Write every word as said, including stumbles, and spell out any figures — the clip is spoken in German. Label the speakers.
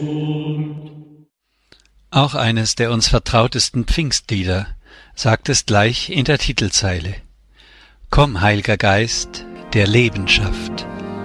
Speaker 1: Auch eines der uns vertrautesten Pfingstlieder sagt es gleich in der Titelzeile: Komm, Heiliger Geist, der Leben schafft.